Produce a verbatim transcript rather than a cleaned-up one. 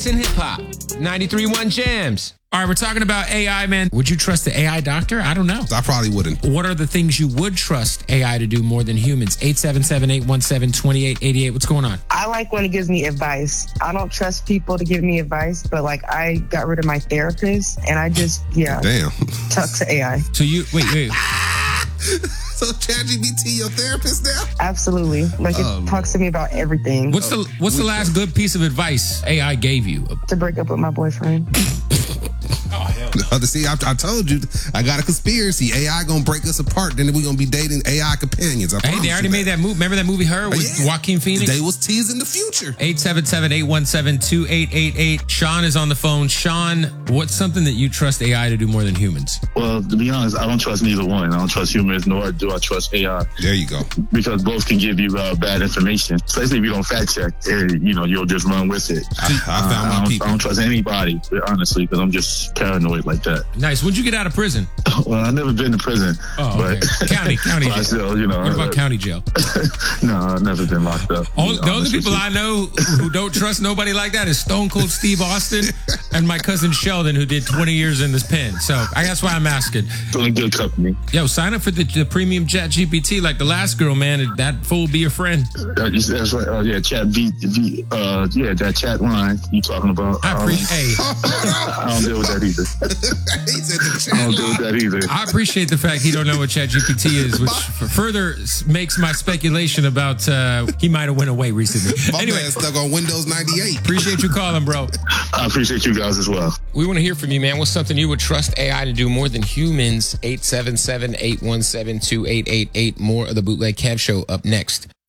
in hip hop. ninety-three point one Jams. All right, we're talking about A I, man. Would you trust the A I doctor? I don't know. I probably wouldn't. What are the things you would trust A I to do more than humans? eight seven seven, eight one seven, two eight eight eight. What's going on? I like when it gives me advice. I don't trust people to give me advice, but like I got rid of my therapist and I just, yeah, Damn. talk to A I. So you, wait, wait. So ChatGPT your therapist now? Absolutely. Like it Oh, talks to me about everything. What's the What's the last good piece of advice A I gave you? To break up with my boyfriend. Oh, hell No, see, I, I told you, I got a conspiracy. A I gonna break us apart. Then we gonna be dating A I companions. I Hey, promise they already you made that movie. Remember that movie, Her, with Yeah. Joaquin Phoenix? They was teasing the future. eight seven seven, eight one seven, two eight eight eight. Sean is on the phone. Sean, what's something that you trust A I to do more than humans? Well, to be honest, I don't trust neither one. I don't trust humans, nor do I trust A I, There you go. because both can give you uh, bad information. Especially if you don't fact check, eh, you know, you'll just run with it. I, I found Uh, I, my don't, people. I don't trust anybody, honestly, because I'm just paranoid like that. Nice. When'd you get out of prison? Well, I've never been to prison, Oh, but okay. County, county but I jail. still, you know, What about uh, county jail? no, I've never been locked up. All, to be the only honest with people you. I know who don't trust nobody like that is Stone Cold Steve Austin and my cousin Sheldon, who did twenty years in this pen. So I that's why I'm asking. Still in good company. Yo, sign up for the, the premium Chat G P T like the last girl, man. That fool be your friend. Uh, you- that's right. Uh, yeah, chat V, v uh, yeah, that chat line you talking about. I um, appreciate. Hey, I don't deal with that either. He said the I don't chat deal with line. that either. I appreciate the fact he don't know what Chat G P T is, which f- further s- makes my speculation about uh, he might have went away recently. My Anyway, man stuck on Windows ninety-eight. appreciate you calling, bro. I appreciate you guys as well. We want to hear from you, man. What's something you would trust A I to do more than humans? eight seven seven, eight one seven, two eight eight eight. More of the Bootleg Kev Show up next.